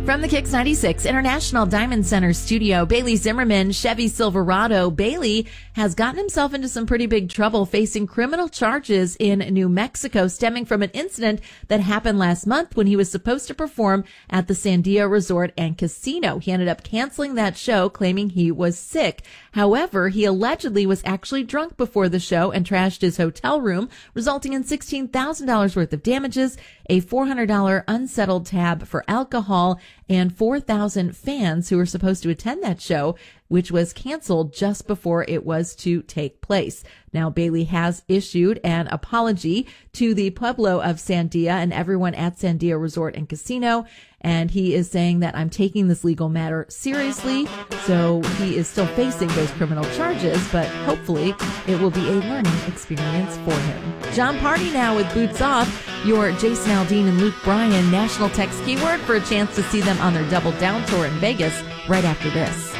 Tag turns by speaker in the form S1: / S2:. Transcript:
S1: From the Kicks 96 International Diamond Center studio, Bailey Zimmerman, Chevy Silverado. Bailey has gotten himself into some pretty big trouble facing criminal charges in New Mexico stemming from an incident that happened last month when he was supposed to perform at the Sandia Resort and Casino. He ended up canceling that show, claiming he was sick. However, he allegedly was actually drunk before the show and trashed his hotel room, resulting in $16,000 worth of damages, a $400 unsettled tab for alcohol, and 4,000 fans who were supposed to attend that show, which was canceled just before it was to take place. Now, Bailey has issued an apology to the Pueblo of Sandia and everyone at Sandia Resort and Casino, and he is saying that I'm taking this legal matter seriously. So he is still facing those criminal charges, but hopefully it will be a learning experience for him. John Party now with Boots Off. Your Jason Aldean and Luke Bryan national text keyword for a chance to see them on their Double Down tour in Vegas right after this.